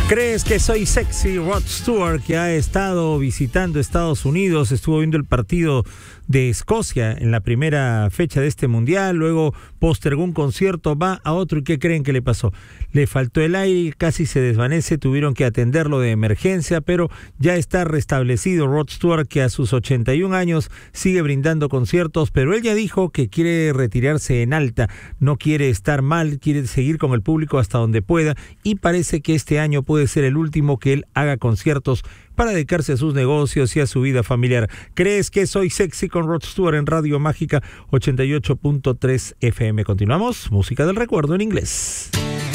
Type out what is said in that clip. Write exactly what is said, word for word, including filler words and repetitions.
¿Crees que soy sexy? Rod Stewart, que ha estado visitando Estados Unidos, estuvo viendo el partido de Escocia en la primera fecha de este mundial, luego postergó un concierto, va a otro, ¿y qué creen que le pasó? Le faltó el aire, casi se desvanece, tuvieron que atenderlo de emergencia, pero ya está restablecido Rod Stewart, que a sus ochenta y un años sigue brindando conciertos, pero él ya dijo que quiere retirarse en alta, no quiere estar mal, quiere seguir con el público hasta donde pueda, y parece que este año puede ser el último que él haga conciertos para dedicarse a sus negocios y a su vida familiar. ¿Crees que soy sexy con Rod Stewart en Radio Mágica ochenta y ocho punto tres F M? Continuamos, música del recuerdo en inglés.